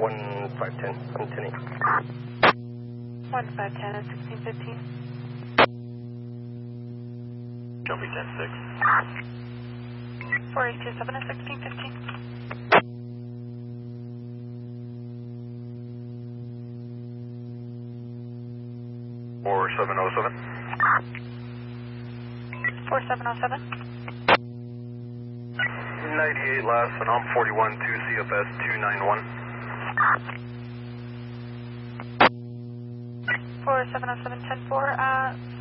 1510, continue. 1510 and 1615. Jumpy 10-6. 4827 and 1615. Or 707. 4707. 98 last, and I'm 41 2 CFS 291. 4707 10-4.